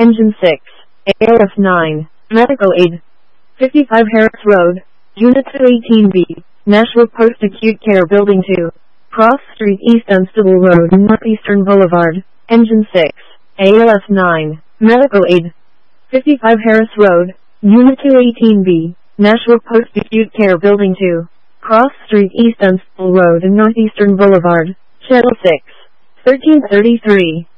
Engine 6, ALF 9, Medical Aid. 55 Harris Road, Unit 218B, Nashville Post Acute Care Building 2, Cross Street East Dunstable Road, Northeastern Boulevard. Engine 6, ALF 9, Medical Aid. 55 Harris Road, Unit 218B, Nashville Post Acute Care Building 2, Cross Street East Dunstable Road and Northeastern Boulevard. Channel 6, 1333.